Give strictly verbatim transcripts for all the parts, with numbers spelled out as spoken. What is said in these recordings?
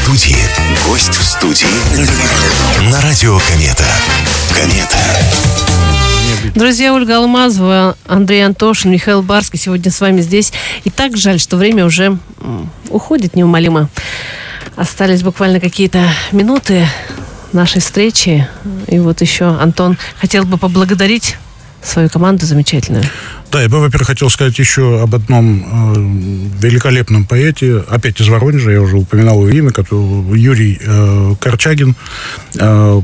студии. Гость в студии. На радио Комета. Комета. Друзья, Ольга Алмазова, Андрей Антошин, Михаил Барский сегодня с вами здесь. И так жаль, что время уже уходит неумолимо. Остались буквально какие-то минуты нашей встречи. И вот еще Антон хотел бы поблагодарить свою команду замечательную. Да, я бы, во-первых, хотел сказать еще об одном э, великолепном поэте, опять из Воронежа, я уже упоминал его имя, который, Юрий э, Корчагин э,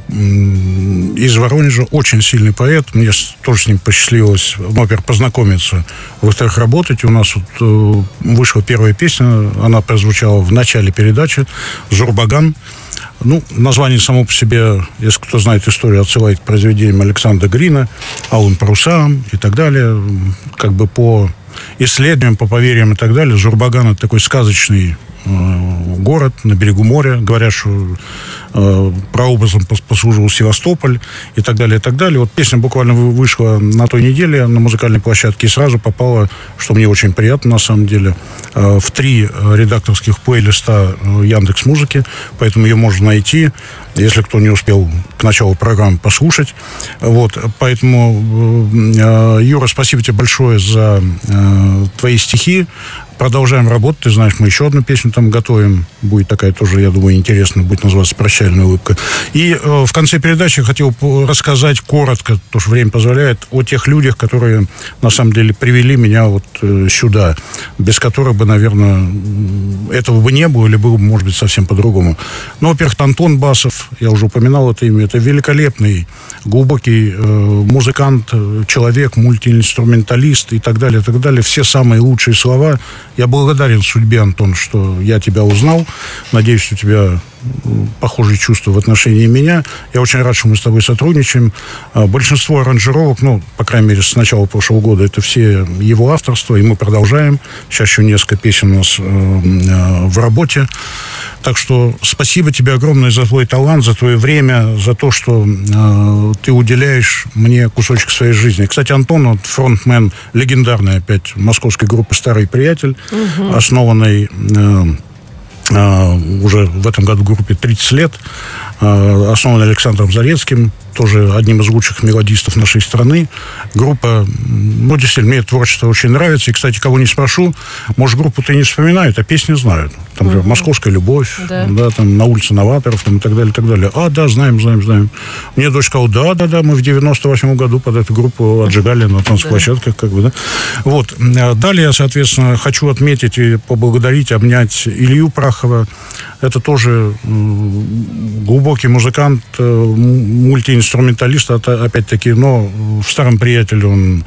из Воронежа, очень сильный поэт, мне тоже с ним посчастливилось, во-первых, познакомиться, во-вторых, работать. У нас вот э, вышла первая песня, она прозвучала в начале передачи, «Зурбаган». Ну, название само по себе, если кто знает историю, отсылает к произведениям Александра Грина, «Алым парусам» и так далее. Как бы по исследованиям, по поверьям и так далее, Зурбаган — это такой сказочный э, город на берегу моря. Говорят, что э, прообразом послужил Севастополь и так далее, и так далее. Вот песня буквально вышла на той неделе на музыкальной площадке и сразу попала, что мне очень приятно на самом деле, э, в три редакторских плейлиста Яндекс.Музыки, поэтому ее можно найти, если кто не успел к началу программы послушать. Вот, поэтому, э, Юра, спасибо тебе большое за э, твои стихи. Продолжаем работать. Ты знаешь, мы еще одну песню там готовим. Будет такая тоже, я думаю, интересная. Будет называться «Прощальная улыбка». И э, в конце передачи я хотел рассказать коротко, то, что время позволяет, о тех людях, которые, на самом деле, привели меня вот э, сюда, без которых бы, наверное, этого бы не было, или было бы, может быть, совсем по-другому. Ну, во-первых, Антон Басов, я уже упоминал это имя, это великолепный, глубокий э, музыкант, человек, мультиинструменталист и так далее, и так далее. Все самые лучшие слова. Я благодарен судьбе, Антон, что я тебя узнал. Надеюсь, у тебя похожие чувства в отношении меня. Я очень рад, что мы с тобой сотрудничаем. Большинство аранжировок, ну, по крайней мере, с начала прошлого года, это все его авторство, и мы продолжаем. Сейчас еще несколько песен у нас э, э, в работе. Так что спасибо тебе огромное за твой талант, за твое время, за то, что э, ты уделяешь мне кусочек своей жизни. Кстати, Антон, вот, фронтмен легендарной опять московской группы «Старый приятель», угу. основанной э, э, уже в этом году группе тридцать лет, э, основанной Александром Зарецким, тоже одним из лучших мелодистов нашей страны. Группа, ну, действительно, мне творчество очень нравится. И, кстати, кого не спрошу, может, группу-то не вспоминают, а песни знают. Там же «Московская любовь», да. Да, там «На улице Новаторов», там, и так далее, и так далее. А, да, знаем, знаем, знаем. Мне дочь сказала, да, да, да, мы в девяносто восьмом году под эту группу отжигали на танцплощадках, как бы, да. Вот. Далее, соответственно, хочу отметить и поблагодарить, обнять Илью Прахова. Это тоже глубокий музыкант, мультиинструменталист, опять-таки, но в «Старом приятеле» он